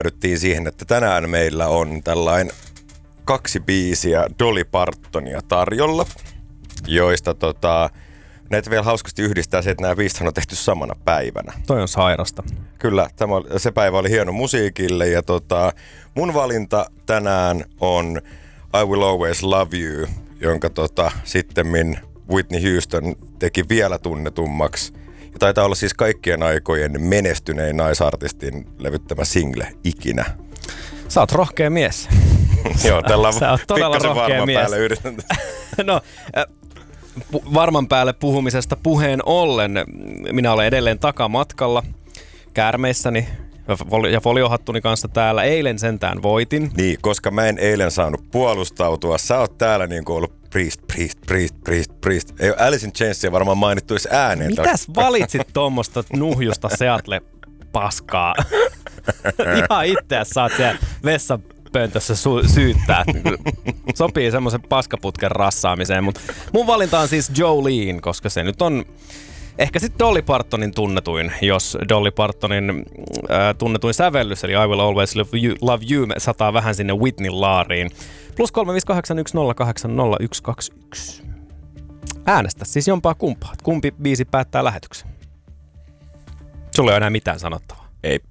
päädyttiin siihen, että tänään meillä on tällainen 2 biisiä Dolly Partonia tarjolla, joista näitä vielä hauskasti yhdistää se, että nämä biisit on tehty samana päivänä. Toi on sairasta. Kyllä, se päivä oli hieno musiikille ja mun valinta tänään on I Will Always Love You, jonka sittemmin Whitney Houston teki vielä tunnetummaksi. Ja taitaa olla siis kaikkien aikojen menestynein naisartistin levyttämä single ikinä. Sä oot rohkea mies. Joo, tällä on Sä oot todella rohkea varman mies. päälle yritän. No, varman päälle puhumisesta puheen ollen, minä olen edelleen takamatkalla käärmeissäni ja foliohattuni kanssa täällä. Eilen sentään voitin. Niin, koska mä en eilen saanut puolustautua. Sä oot täällä niin kuin ollut priest. Ei ole Alice in Chainsia varmaan mainittu edes ääneen. Mitäs valitsit tuommoista nuhjusta Seattle-paskaa? Ihan itseäs saat siellä vessapöntössä syyttää. Sopii semmoisen paskaputken rassaamiseen, mutta mun valinta on siis Jolene, koska se nyt on ehkä sitten Dolly Partonin tunnetuin, jos Dolly Partonin tunnetuin sävellys, eli I Will Always Love You, sataa vähän sinne Whitneyn laariin. +35810800121. Äänestä siis jompaa kumpaa. Kumpi biisi päättää lähetyksen? Sulla ei ole enää mitään sanottavaa. Ei.